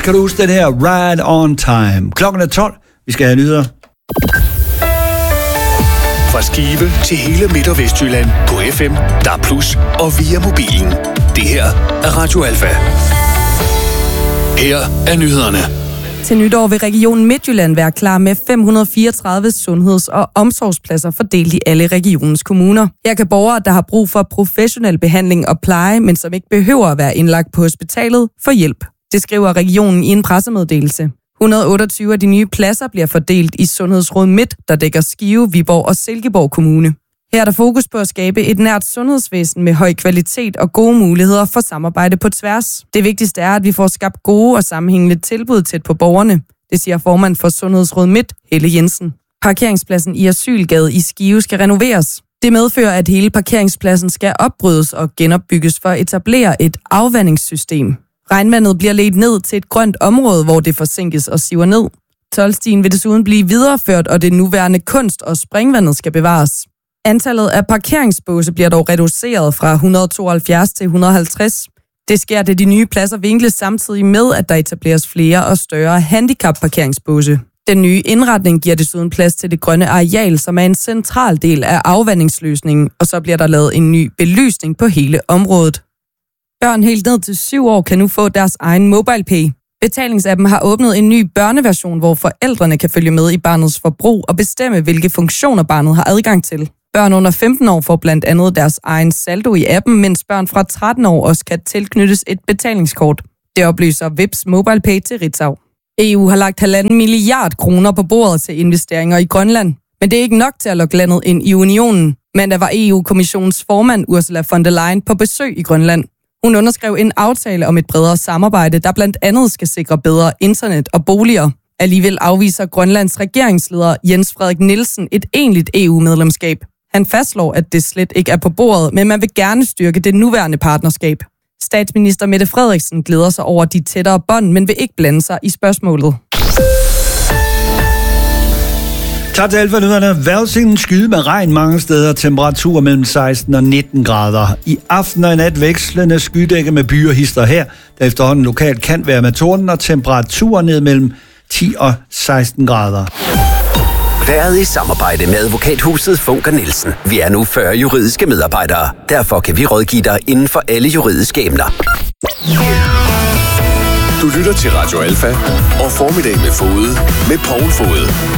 kan du huske den her Ride on Time. Klokken er 12. Vi skal have nyheder. Fra Skive til hele Midt- og Vestjylland på FM, DAB+ og via mobilen. Det her er Radio Alfa. Her er nyhederne. Til nytår vil Region Midtjylland være klar med 534 sundheds- og omsorgspladser fordelt i alle regionens kommuner. Her kan borgere, der har brug for professionel behandling og pleje, men som ikke behøver at være indlagt på hospitalet, få hjælp. Det skriver regionen i en pressemeddelelse. 128 af de nye pladser bliver fordelt i Sundhedsråd Midt, der dækker Skive, Viborg og Silkeborg Kommune. Her er der fokus på at skabe et nært sundhedsvæsen med høj kvalitet og gode muligheder for samarbejde på tværs. Det vigtigste er, at vi får skabt gode og sammenhængende tilbud tæt på borgerne. Det siger formand for Sundhedsråd Midt, Helle Jensen. Parkeringspladsen i Asylgade i Skive skal renoveres. Det medfører, at hele parkeringspladsen skal opbrydes og genopbygges for at etablere et afvandingssystem. Regnvandet bliver ledt ned til et grønt område, hvor det forsinkes og siver ned. Toldstien vil desuden blive videreført, og det nuværende kunst- og springvandet skal bevares. Antallet af parkeringsbåse bliver dog reduceret fra 172 til 150. Det sker, da de nye pladser vinkles samtidig med, at der etableres flere og større handicapparkeringsbåse. Den nye indretning giver desuden plads til det grønne areal, som er en central del af afvandingsløsningen, og så bliver der lavet en ny belysning på hele området. Børn helt ned til 7 år kan nu få deres egen MobilePay. Betalingsappen har åbnet en ny børneversion, hvor forældrene kan følge med i barnets forbrug og bestemme, hvilke funktioner barnet har adgang til. Børn under 15 år får blandt andet deres egen saldo i appen, mens børn fra 13 år også kan tilknyttes et betalingskort. Det oplyser Vipps MobilePay til Ritzau. EU har lagt 1,5 milliard kroner på bordet til investeringer i Grønland. Men det er ikke nok til at lukke landet ind i unionen. Mandag var EU-kommissionens formand Ursula von der Leyen på besøg i Grønland. Hun underskrev en aftale om et bredere samarbejde, der blandt andet skal sikre bedre internet og boliger. Alligevel afviser Grønlands regeringsleder Jens Frederik Nielsen et egentligt EU-medlemskab. Han fastslår, at det slet ikke er på bordet, men man vil gerne styrke det nuværende partnerskab. Statsminister Mette Frederiksen glæder sig over de tættere bånd, men vil ikke blande sig i spørgsmålet. Tak til Alfa-nyhederne. Vejrudsigten skyde med regn mange steder. Temperaturer mellem 16 og 19 grader. I aften og i nat vekslende skydække med byer hister her, der efterhånden lokalt kan være med torden, og temperaturer ned mellem 10 og 16 grader. Været i samarbejde med advokathuset Funker Nielsen. Vi er nu 40 juridiske medarbejdere. Derfor kan vi rådgive dig inden for alle juridiske emner. Du lytter til Radio Alfa og Formiddag med Fode med Poul Fode.